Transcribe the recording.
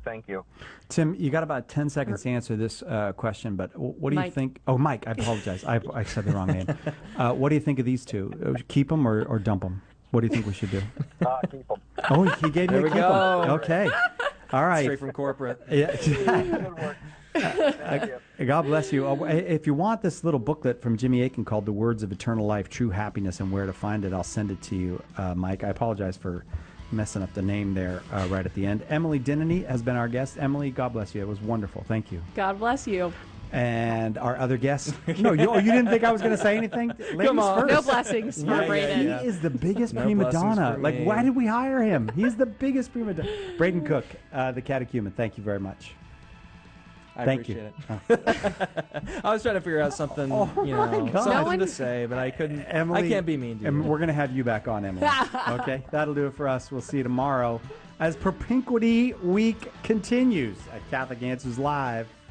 Thank you. Tim, you got about 10 seconds to answer this question, but what do you Mike. think? Oh, Mike, I apologize. I said the wrong name. What do you think of these two? Keep them or dump them? What do you think we should do? Keep them. Oh, he gave me There a we keep 'em. go. Okay. All right. Straight from corporate. Yeah. Good work. Thank you. God bless you. If you want this little booklet from Jimmy Akin called The Words of Eternal Life, True Happiness and Where to Find It, I'll send it to you, Mike. I apologize for messing up the name there right at the end. Emily Dinany has been our guest. Emily, God bless you. It was wonderful. Thank you. God bless you. And our other guest. No, you didn't think I was going to say anything? Ladies on. first. No blessings for Yeah, Braden. yeah. He is the biggest No prima blessings donna. for Like, me. why did we hire him? He's the biggest prima donna. Braden Cook, the catechumen. Thank you very much. I Thank appreciate you. it. I was trying to figure out something, Oh my God. something No one- to say, but I couldn't. Emily, I can't be mean to you. And we're going to have you back on, Emily. Okay? That'll do it for us. We'll see you tomorrow as Propinquity Week continues at Catholic Answers Live.